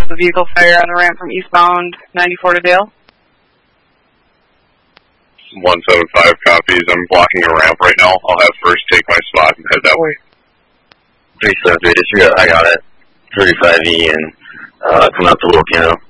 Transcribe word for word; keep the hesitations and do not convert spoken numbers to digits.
of a vehicle fire on the ramp from eastbound ninety-four to Dale. one seven five copies. I'm blocking a ramp right now. I'll have first take my spot and head that way. three seven three, disregard, I got it. thirty-five E and uh, coming out to Volcano.